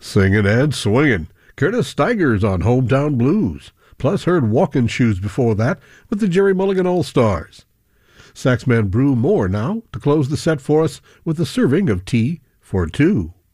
Singing and swinging. Curtis Stigers on Hometown Blues. Plus heard Walking Shoes before that with the Jerry Mulligan All-Stars. Saxman Brew Moore now to close the set for us with a serving of tea for two.